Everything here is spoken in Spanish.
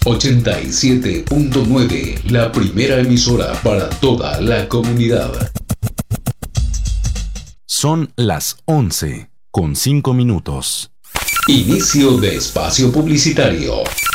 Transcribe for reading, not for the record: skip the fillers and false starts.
87.9, la primera emisora para toda la comunidad. Son las 11:05. Inicio de espacio publicitario.